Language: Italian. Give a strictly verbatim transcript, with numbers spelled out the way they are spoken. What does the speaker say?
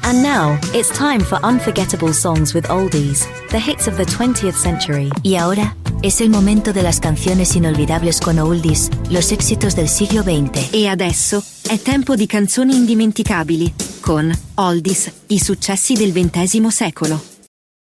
And now, it's time for Unforgettable Songs with Oldies, the hits of the twentieth century. Y ahora, es el momento de las canciones inolvidables con Oldies, los éxitos del siglo veinte. E adesso è tempo di canzoni indimenticabili con Oldies, i successi del ventesimo secolo.